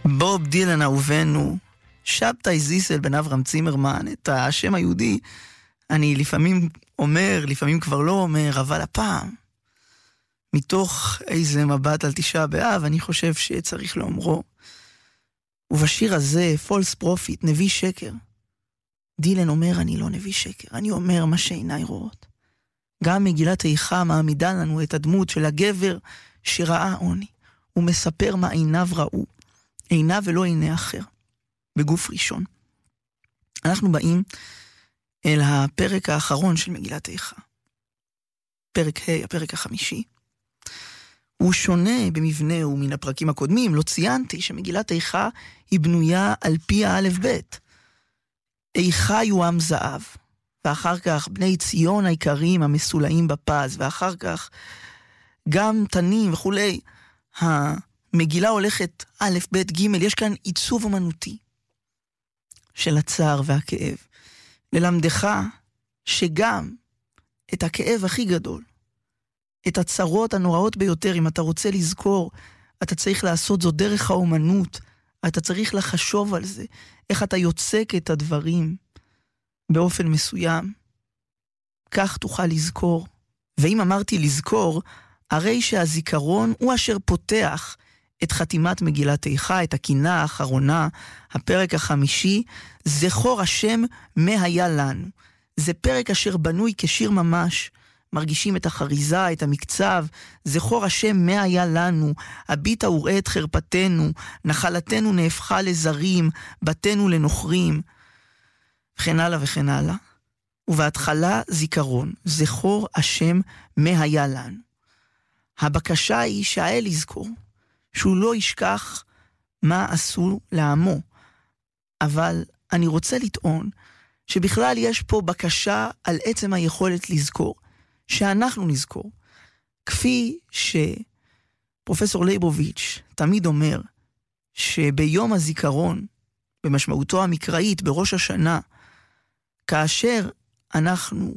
בוב דילן אהובנו, שבתאי זיסל בן אברהם צימרמן, את השם היהודי אני לפעמים אומר, לפעמים כבר לא אומר, אבל הפעם, מתוך איזה מבט על תשעה באב, אני חושב שצריך לאומרו. ובשיר הזה, פולס פרופיט, נביא שקר. דילן אומר, אני לא נביא שקר, אני אומר מה שעיניי רואות. גם מגילת איכה מעמידה לנו את הדמות של הגבר שראה עוני. הוא מספר מה עיניו ראו, עיניו ולא עיני אחר, בגוף ראשון. אנחנו באים אל הפרק האחרון של מגילת איכה. פרק ה', הפרק החמישי. הוא שונה במבנה ומן הפרקים הקודמים. לא ציינתי שמגילת איכה היא בנויה על פי האלף בית. איכה יועם זהב, ואחר כך בני ציון העיקריים המסולאים בפז, ואחר כך גם תנים וכולי. המגילה הולכת א' ב' ג', יש כאן עיצוב אמנותי של הצער והכאב. ללמדך שגם את הכאב הכי גדול, את הצרות הנוראות ביותר, אם אתה רוצה לזכור, אתה צריך לעשות זאת דרך האומנות, אתה צריך לחשוב על זה, איך אתה יוצק את הדברים באופן מסוים, כך תוכל לזכור. ואם אמרתי לזכור, הרי שהזיכרון הוא אשר פותח את חתימת מגילת איכה, את הקינה האחרונה, הפרק החמישי, זכור השם מה היה לנו. זה פרק אשר בנוי כשיר ממש, מרגישים את החריזה, את המקצב, זכור השם מה היה לנו, הביטה וראה את חרפתנו, נחלתנו נהפכה לזרים, בתנו לנוכרים, וכן הלאה וכן הלאה. ובהתחלה זיכרון, זכור השם מה היה לנו. הבקשה היא שהאל יזכור, שהוא לא ישכח מה עשו לעמו. אבל אני רוצה לטעון שבכלל יש פה בקשה על עצם היכולת לזכור, שאנחנו נזכור. כפי שפרופסור ליבוביץ' תמיד אומר, שביום הזיכרון, במשמעותו המקראית, בראש השנה, כאשר אנחנו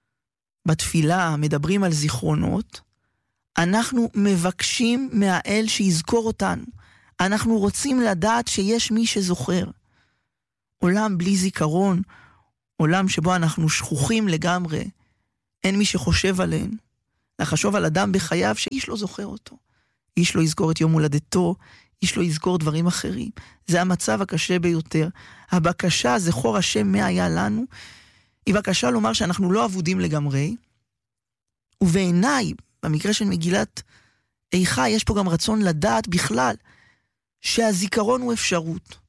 בתפילה מדברים על זיכרונות, אנחנו מבקשים מהאל שיזכור אותנו. אנחנו רוצים לדעת שיש מי שזוכר. עולם בלי זיכרון, עולם שבו אנחנו שכוחים לגמרי, אין מי שחושב עלינו. לחשוב על אדם בחייו שאיש לא זוכר אותו. איש לא יזכור את יום הולדתו, איש לא יזכור דברים אחרים. זה המצב הקשה ביותר. הבקשה, זכור השם מה היה לנו, היא בקשה לומר שאנחנו לא עבודים לגמרי, ובעיניי, במקרה של מגילת איכה, יש פה גם רצון לדעת בכלל שהזיכרון הוא אפשרות.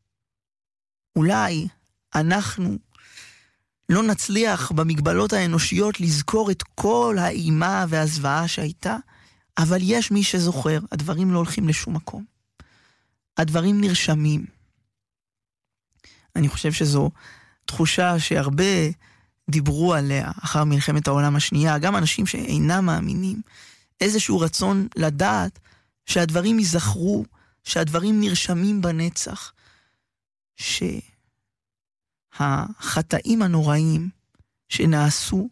אולי אנחנו לא נצליח במגבלות האנושיות לזכור את כל האימה והזוועה שהייתה, אבל יש מי שזוכר, הדברים לא הולכים לשום מקום. הדברים נרשמים. אני חושב שזו תחושה שהרבה דיברו עליה אחר מלחמת העולם השנייה, גם אנשים שאינם מאמינים, איזשהו רצון לדעת שהדברים ייזכרו, שהדברים נרשמים בנצח, שהחטאים הנוראים שנעשו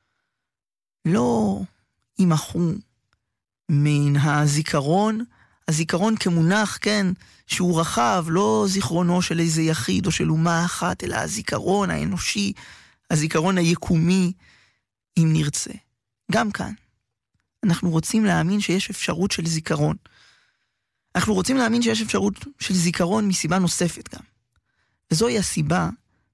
לא יימחו מן הזיכרון, הזיכרון כמונח, כן, שהוא רחב, לא זיכרונו של איזה יחיד או של אומה אחת, אלא הזיכרון האנושי, הזיכרון היקומי, אם נרצה. גם כאן, אנחנו רוצים להאמין שיש אפשרות של זיכרון. אנחנו רוצים להאמין שיש אפשרות של זיכרון מסיבה נוספת גם. וזוהי הסיבה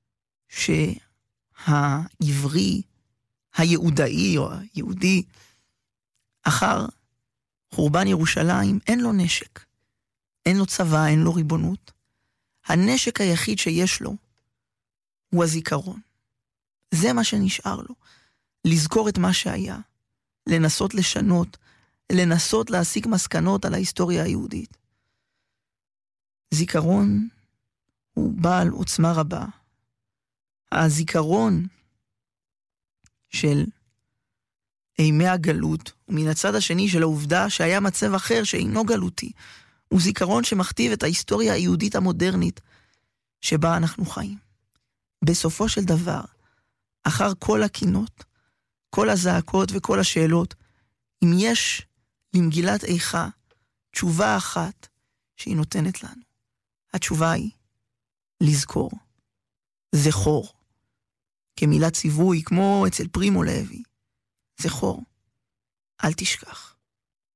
שהעברי, היהודאי או היהודי, אחר חורבן ירושלים, אין לו נשק. אין לו צבא, אין לו ריבונות. הנשק היחיד שיש לו הוא הזיכרון. זה מה שנשאר לו. לזכור את מה שהיה. לנסות לשנות. לנסות להסיק מסקנות על ההיסטוריה היהודית. זיכרון הוא בעל עוצמה רבה. הזיכרון של אימי הגלות, ומן הצד השני של העובדה שהיה מצב אחר שאינו גלותי, הוא זיכרון שמכתיב את ההיסטוריה היהודית המודרנית שבה אנחנו חיים. בסופו של דבר, אחר כל הקינות, כל הזעקות וכל השאלות, אם יש למגילת איכה תשובה אחת שהיא נותנת לנו, התשובה היא לזכור. זכור. כמילת ציווי, כמו אצל פרימו לוי. זכור. אל תשכח.